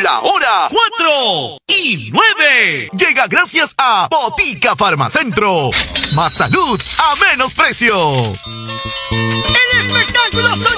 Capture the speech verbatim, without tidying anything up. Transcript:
La hora cuatro y nueve llega gracias a Botica Farmacentro. Más salud a menos precio. El espectáculo